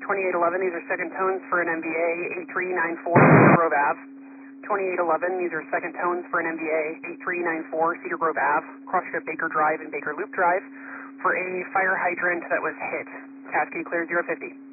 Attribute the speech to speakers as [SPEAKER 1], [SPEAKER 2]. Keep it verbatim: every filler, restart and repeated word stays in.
[SPEAKER 1] twenty-eight eleven, these are second tones for an M V A eight three nine four Grove Ave. twenty-eight eleven, these are second tones for an M V A eight three nine four Cedar Grove Ave, cross-trip Baker Drive and Baker Loop Drive for a fire hydrant that was hit. Cascade clear zero fifty.